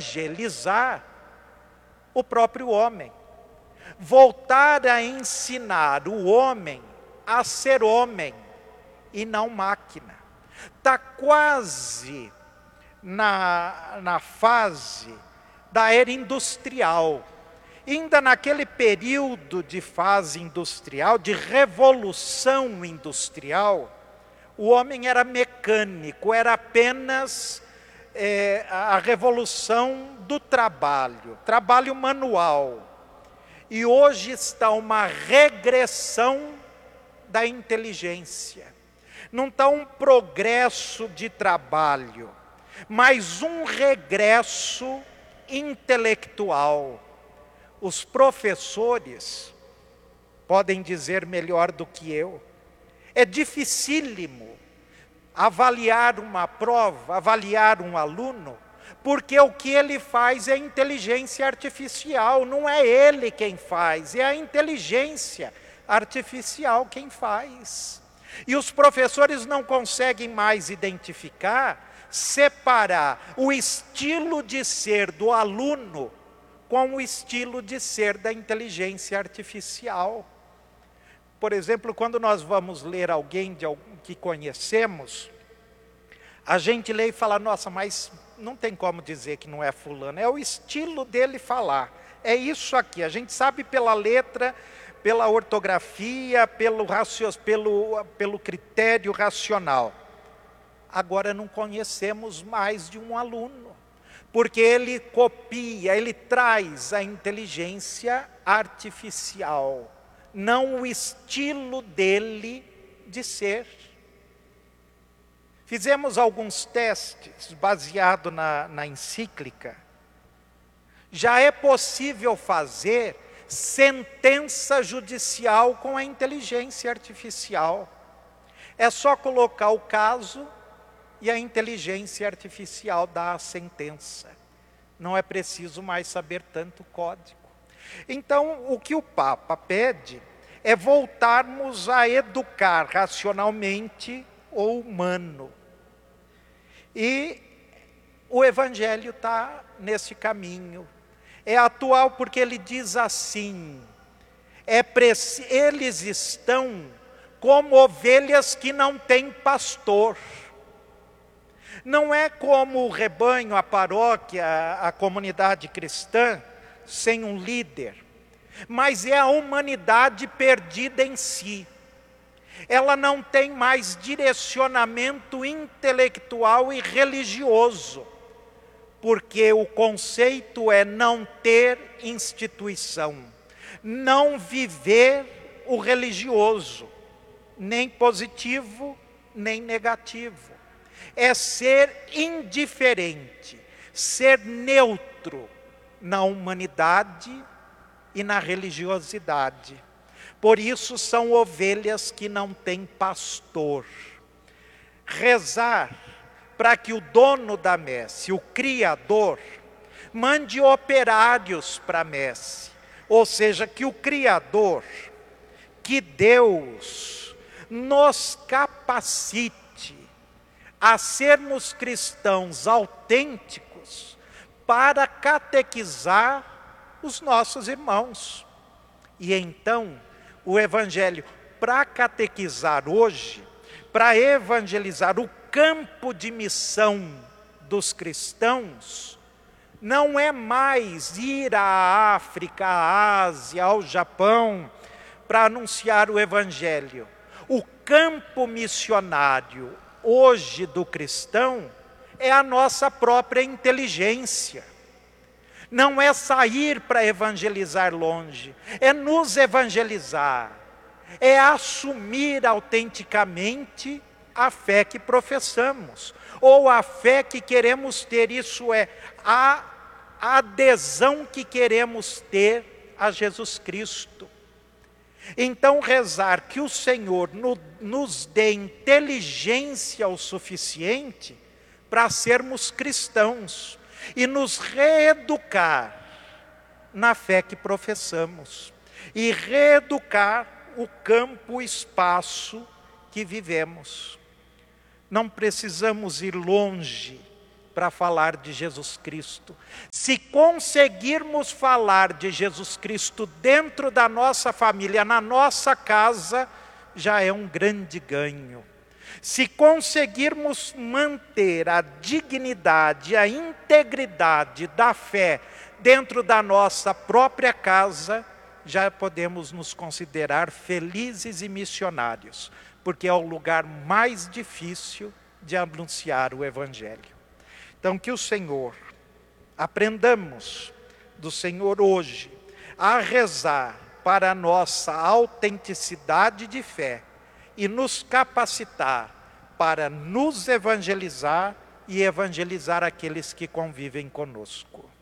evangelizar o próprio homem. Voltar a ensinar o homem a ser homem e não máquina. Está quase na fase da era industrial. Ainda naquele período de fase industrial, de revolução industrial, o homem era mecânico, era apenas a revolução do trabalho manual. E hoje está uma regressão da inteligência. Não está um progresso de trabalho, mas um regresso intelectual. Os professores podem dizer melhor do que eu. É dificílimo avaliar uma prova, avaliar um aluno, porque o que ele faz é inteligência artificial, não é ele quem faz, é a inteligência artificial quem faz. E os professores não conseguem mais identificar, separar o estilo de ser do aluno com o estilo de ser da inteligência artificial. Por exemplo, quando nós vamos ler alguém que conhecemos, a gente lê e fala, nossa, mas não tem como dizer que não é fulano, é o estilo dele falar, é isso aqui, a gente sabe pela letra, pela ortografia, pelo critério racional. Agora não conhecemos mais de um aluno, porque ele copia, ele traz a inteligência artificial, não o estilo dele de ser. Fizemos alguns testes baseados na encíclica. Já é possível fazer sentença judicial com a inteligência artificial. É só colocar o caso e a inteligência artificial dá a sentença. Não é preciso mais saber tanto código. Então, o que o Papa pede é voltarmos a educar racionalmente o humano. E o Evangelho está nesse caminho. É atual porque ele diz assim, eles estão como ovelhas que não têm pastor. Não é como o rebanho, a paróquia, a comunidade cristã, sem um líder, mas é a humanidade perdida em si. Ela não tem mais direcionamento intelectual e religioso, porque o conceito é não ter instituição, não viver o religioso, nem positivo, nem negativo. É ser indiferente, ser neutro na humanidade e na religiosidade. Por isso são ovelhas que não têm pastor. Rezar para que o dono da messe, o Criador, mande operários para a messe. Ou seja, que o Criador, que Deus, nos capacite a sermos cristãos autênticos para catequizar os nossos irmãos. E então, o Evangelho, para catequizar hoje, para evangelizar o campo de missão dos cristãos, não é mais ir à África, à Ásia, ao Japão, para anunciar o Evangelho. O campo missionário hoje do cristão é a nossa própria inteligência. Não é sair para evangelizar longe, é nos evangelizar, é assumir autenticamente a fé que professamos, ou a fé que queremos ter, isso é, a adesão que queremos ter a Jesus Cristo. Então rezar que o Senhor nos dê inteligência o suficiente para sermos cristãos e nos reeducar na fé que professamos e reeducar o campo, o espaço que vivemos. Não precisamos ir longe para falar de Jesus Cristo. Se conseguirmos falar de Jesus Cristo dentro da nossa família, na nossa casa, já é um grande ganho. Se conseguirmos manter a dignidade, a integridade da fé dentro da nossa própria casa, já podemos nos considerar felizes e missionários, porque é o lugar mais difícil de anunciar o Evangelho. Então, que o Senhor, aprendamos do Senhor hoje a rezar para a nossa autenticidade de fé e nos capacitar para nos evangelizar e evangelizar aqueles que convivem conosco.